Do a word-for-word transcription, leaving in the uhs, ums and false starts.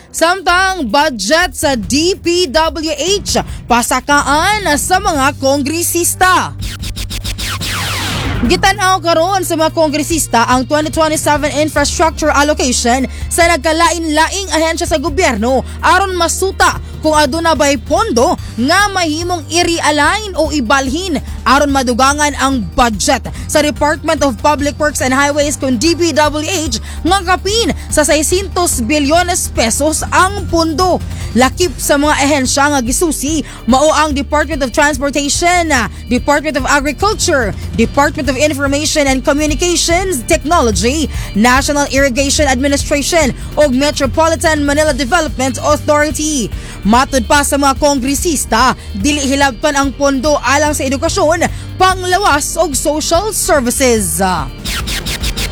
Samtang budget sa D P W H pasakaan sa mga kongresista. Gitanaw karon sa mga kongresista ang twenty twenty-seven infrastructure allocation sa nagkalain-laing ahensya sa gobyerno aron masuta kung aduna ba'y pondo nga mahimong i-realign o ibalhin aron madugangan ang budget sa Department of Public Works and Highways kung D P W H nga kapin sa six hundred bilyones pesos ang pondo. Lakip sa mga ahensya nga gisusi mao ang Department of Transportation, Department of Agriculture, Department of Information and Communications Technology, National Irrigation Administration ug Metropolitan Manila Development Authority. Matud pa sa mga kongresista, dili hilabton ang pondo alang sa edukasyon, panglawas ug social services.